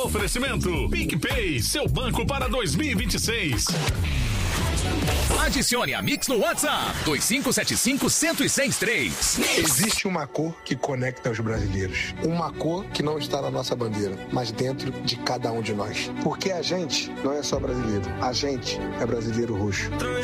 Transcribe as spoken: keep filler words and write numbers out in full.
Oferecimento PicPay, seu banco para dois mil e vinte e seis. Adicione a Mix no WhatsApp dois cinco sete cinco, um zero seis três. Existe uma cor que conecta os brasileiros. Uma cor que não está na nossa bandeira, mas dentro de cada um de nós. Porque a gente não é só brasileiro. A gente é brasileiro roxo.